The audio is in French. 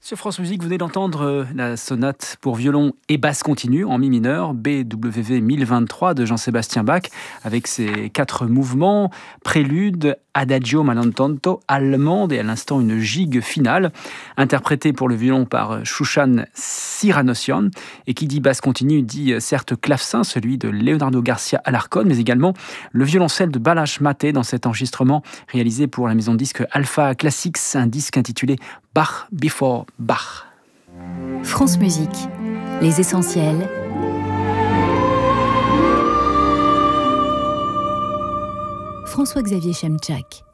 Sur France Musique, vous venez d'entendre la sonate pour violon et basse continue en mi mineur, BWV 1023 de Jean-Sébastien Bach, avec ses 4 mouvements, prélude, adagio malentonto, allemande et à l'instant une gigue finale, interprétée pour le violon par Shushan Siranossian. Et qui dit basse continue dit certes clavecin, celui de Leonardo Garcia Alarcón, mais également le violoncelle de Balázs Máté dans cet enregistrement réalisé pour la maison de disques Alpha Classics, un disque intitulé Bach Before Bach. France Musique, les essentiels. François-Xavier Chemczak.